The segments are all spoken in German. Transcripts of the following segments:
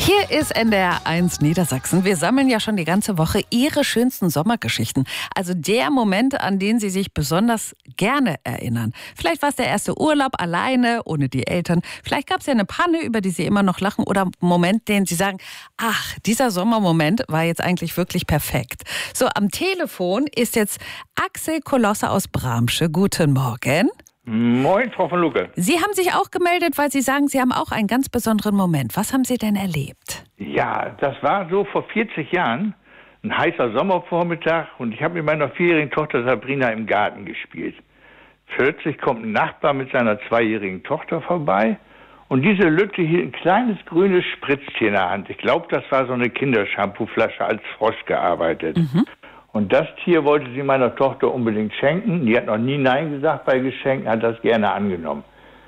Hier ist NDR 1 Niedersachsen. Wir sammeln ja schon die ganze Woche Ihre schönsten Sommergeschichten. Also der Moment, an den Sie sich besonders gerne erinnern. Vielleicht war es der erste Urlaub alleine, ohne die Eltern. Vielleicht gab es ja eine Panne, über die Sie immer noch lachen. Oder einen Moment, den Sie sagen, ach, dieser Sommermoment war jetzt eigentlich wirklich perfekt. So, am Telefon ist jetzt Axel Kolosser aus Bramsche. Guten Morgen. Moin, Frau von Lucke. Sie haben sich auch gemeldet, weil Sie sagen, Sie haben auch einen ganz besonderen Moment. Was haben Sie denn erlebt? Ja, das war so vor 40 Jahren, ein heißer Sommervormittag und ich habe mit meiner 4-jährigen Tochter Sabrina im Garten gespielt. Plötzlich kommt ein Nachbar mit seiner 2-jährigen Tochter vorbei und diese Lütte hielt ein kleines grünes Spritztier in der Hand. Ich glaube, das war so eine Kindershampooflasche als Frosch gearbeitet. Und das Tier wollte sie meiner Tochter unbedingt schenken. Die hat noch nie Nein gesagt bei Geschenken, hat das gerne angenommen.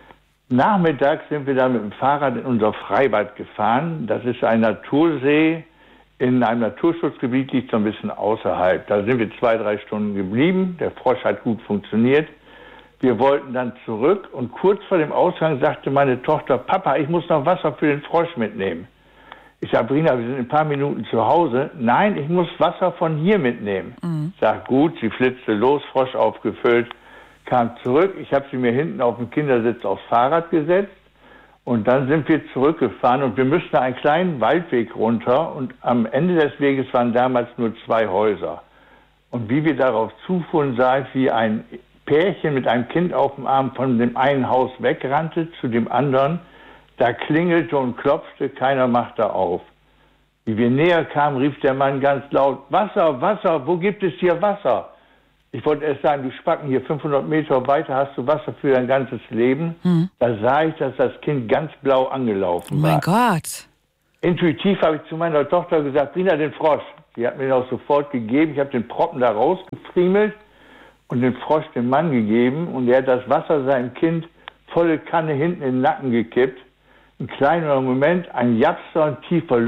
Nachmittags sind wir dann mit dem Fahrrad in unser Freibad gefahren. Das ist ein Natursee in einem Naturschutzgebiet, liegt so ein bisschen außerhalb. Da sind wir 2-3 Stunden geblieben. Der Frosch hat gut funktioniert. Wir wollten dann zurück und kurz vor dem Ausgang sagte meine Tochter, Papa, ich muss noch Wasser für den Frosch mitnehmen. Ich sage, Sabrina, wir sind in ein paar Minuten zu Hause. Nein, ich muss Wasser von hier mitnehmen. Ich sage, gut, sie flitzte los, Frosch aufgefüllt, kam zurück. Ich habe sie mir hinten auf dem Kindersitz aufs Fahrrad gesetzt. Und dann sind wir zurückgefahren und wir müssten einen kleinen Waldweg runter. Und am Ende des Weges waren damals nur 2 Häuser. Und wie wir darauf zufuhren, sah ich, wie ein Pärchen mit einem Kind auf dem Arm von dem einen Haus wegrannte zu dem anderen. Da klingelte und klopfte, keiner machte auf. Wie wir näher kamen, rief der Mann ganz laut, Wasser, Wasser, wo gibt es hier Wasser? Ich wollte erst sagen, du Spacken, hier 500 Meter weiter hast du Wasser für dein ganzes Leben. Da sah ich, dass das Kind ganz blau angelaufen war. Mein Gott. Intuitiv habe ich zu meiner Tochter gesagt, Rina, den Frosch. Die hat mir auch sofort gegeben. Ich habe den Proppen da rausgefriemelt und den Frosch dem Mann gegeben. Und er hat das Wasser seinem Kind volle Kanne hinten in den Nacken gekippt. Ein kleiner Moment, ein Japser, ein tiefer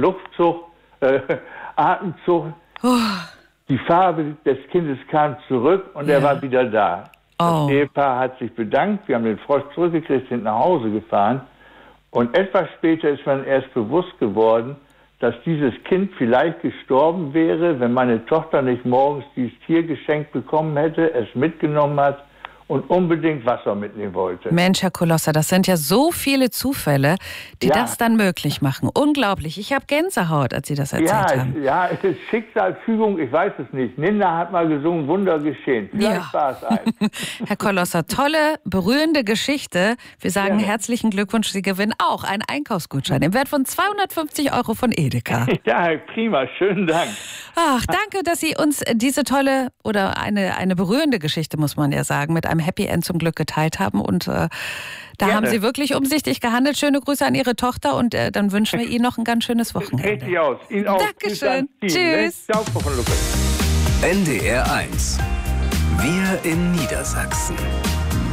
Atemzug. Die Farbe des Kindes kam zurück und er war wieder da. Das Ehepaar hat sich bedankt, wir haben den Frosch zurückgekriegt, sind nach Hause gefahren. Und etwas später ist man erst bewusst geworden, dass dieses Kind vielleicht gestorben wäre, wenn meine Tochter nicht morgens dieses Tier geschenkt bekommen hätte, es mitgenommen hat und unbedingt Wasser mitnehmen wollte. Mensch, Herr Kolosser, das sind ja so viele Zufälle, die das dann möglich machen. Unglaublich. Ich habe Gänsehaut, als Sie das erzählt haben. Ja, es ist Schicksal, Fügung, ich weiß es nicht. Ninda hat mal gesungen, Wunder geschehen. Vielleicht war es ein. Herr Kolosser, tolle, berührende Geschichte. Wir sagen herzlichen Glückwunsch, Sie gewinnen auch einen Einkaufsgutschein im Wert von 250 € von Edeka. Ja, prima, schönen Dank. Ach, danke, dass Sie uns diese tolle oder eine berührende Geschichte, muss man ja sagen, mit einem Happy End zum Glück geteilt haben. Und da haben Sie wirklich umsichtig gehandelt. Schöne Grüße an Ihre Tochter und dann wünschen wir Ihnen noch ein ganz schönes Wochenende. Richtig aus. Ihnen auch. Dankeschön. Tschüss. Ciao, Frau von Lucke. NDR 1. Wir in Niedersachsen.